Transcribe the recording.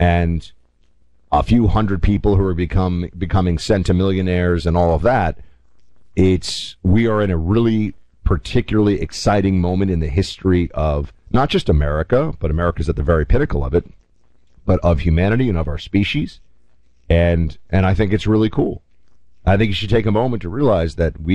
and a few hundred people who are becoming centimillionaires and all of that. We are in a really particularly exciting moment in the history of not just America, but America's at the very pinnacle of it, but of humanity and of our species. And I think it's really cool. I think you should take a moment to realize that we